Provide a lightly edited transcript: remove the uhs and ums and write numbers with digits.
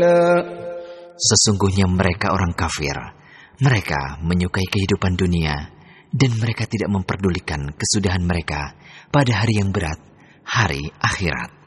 Sesungguhnya mereka orang kafir. Mereka menyukai kehidupan dunia dan mereka tidak memperdulikan kesudahan mereka pada hari yang berat, hari akhirat.